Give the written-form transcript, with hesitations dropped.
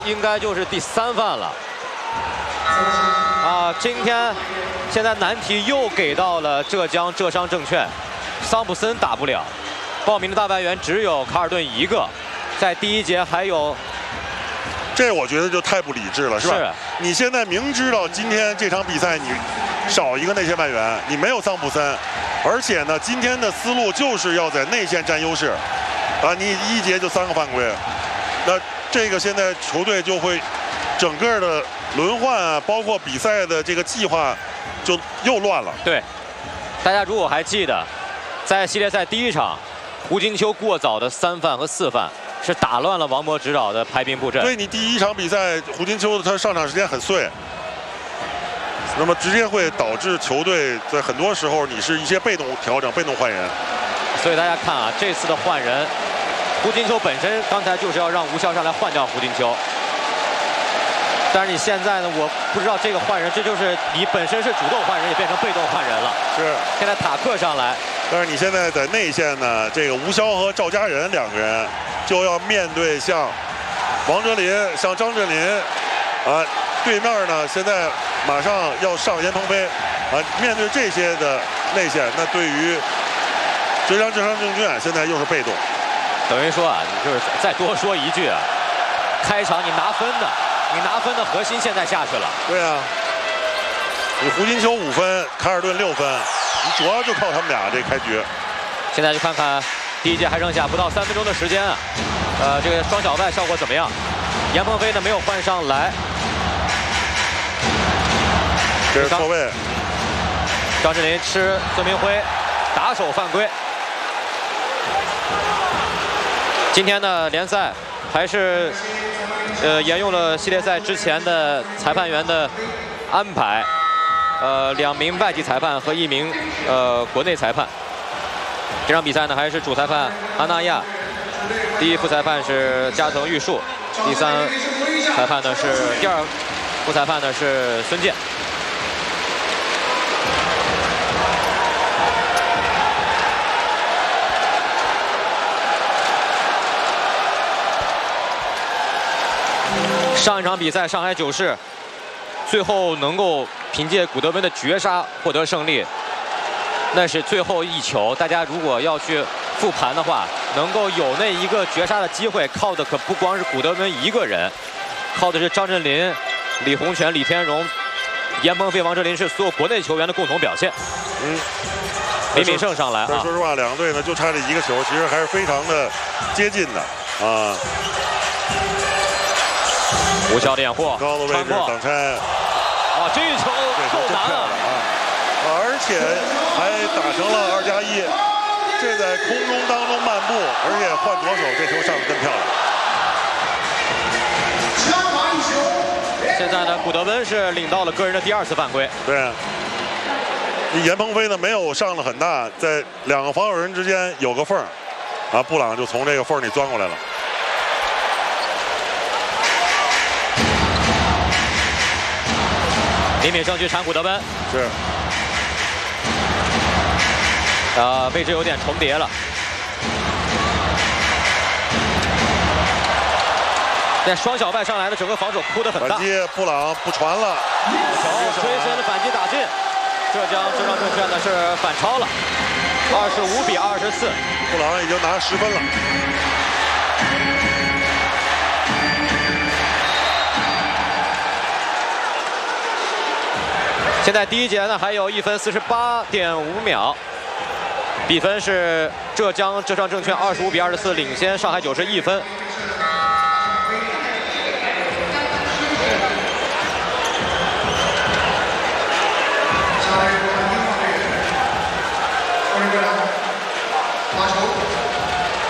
应该就是第3犯了。今天现在难题又给到了浙商证券，桑普森打不了，报名的大外援只有卡尔顿一个，在第1节还有。 这我觉得就太不理智了，是吧？是。你现在明知道今天这场比赛你少一个内线外援，你没有桑普森，而且呢，今天的思路就是要在内线占优势，你1节就3个犯规，那这个现在球队就会整个的轮换啊，包括比赛的这个计划就又乱了。 对，大家如果还记得，在系列赛第1场，胡金秋过早的3犯和4犯。 是打乱了王博指导的排兵布阵。 所以你第1场比赛，胡金秋他上场时间很碎，那么直接会导致球队在很多时候你是一些被动调整、被动换人。 所以大家看啊，这次的换人，胡金秋本身刚才就是要让吴骁上来换掉胡金秋，但是你现在呢，我不知道这个换人，这就是你本身是主动换人，也变成被动换人了。 是。 现在塔克上来， 但是你现在在内线呢，这个吴骁和赵家人2个人。 就要面对像王哲林、像张镇麟，对面呢现在马上要上严鹏飞，面对这些的内线，那对于浙商证券现在又是被动。 等于说啊，你就是再多说一句啊，开场你拿分的核心现在下去了。 对啊，你胡金秋5分，卡尔顿6分，你主要就靠他们俩这开局。 现在就看看。 第1节还剩下不到3分钟的时间啊，这个双小外效果怎么样？严鹏飞呢没有换上来， 这是错位。 张镇麟吃孙明辉，打手犯规。今天的联赛还是沿用了系列赛之前的裁判员的安排，2名外籍裁判和1名国内裁判。 这场比赛呢，还是主裁判阿纳亚，第1副裁判是加藤玉树，第3裁判呢是第2副裁判呢是孙健。上一场比赛，上海九市最后能够凭借古德温的绝杀获得胜利。 那是最后1球，大家如果要去复盘的话，能够有那一个绝杀的机会，靠的可不光是古德温1个人，靠的是张镇麟、李洪权、李天荣、严鹏飞、王哲林，是所有国内球员的共同表现。李敏胜上来啊！ 说实话，2个队呢就差这1个球，其实还是非常的接近的啊。 吴骁的掩护， 高的位置挡拆。 这一球够难了而且还打成了2+1，这在空中当中漫步，而且换左手，这球上得更漂亮。现在呢，古德温是领到了个人的第2次犯规。 对，严鹏飞呢没有上的很大，在2个防守人之间有个缝儿，布朗就从这个缝里钻过来了。 李敏胜去铲古德温， 是。 位置有点重叠了。在双小外上来的整个防守铺得很大。 反击，布朗不传了。 球追身的反击打进，浙商证券呢是反超了，25比24。 布朗已经拿10分了。 现在第1节呢还有1分48.5秒。 比分是浙商证券25比24领先上海九市1分。